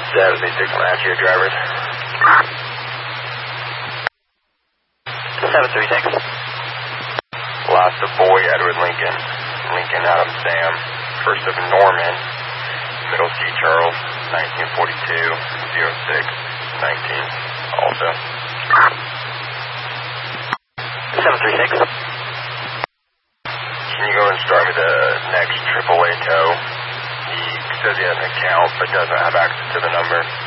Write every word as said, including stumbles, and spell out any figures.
seventy-six Matthew drivers. seven three six. Lost of Boy, Edward Lincoln. Lincoln out of Sam. First of Norman. Middle C Charles. nineteen forty-two. oh six. nineteen. Also. seven three six. Can you go and start me the next triple A tow? He says he has an account but doesn't have access to the number.